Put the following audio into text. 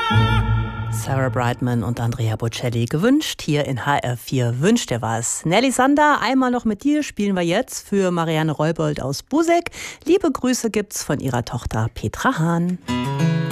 Sarah Brightman und Andrea Bocelli gewünscht. Hier in HR4 wünscht er was. Nelly Sander, einmal noch mit dir spielen wir jetzt für Marianne Reubold aus Buseck. Liebe Grüße gibt's von ihrer Tochter Petra Hahn.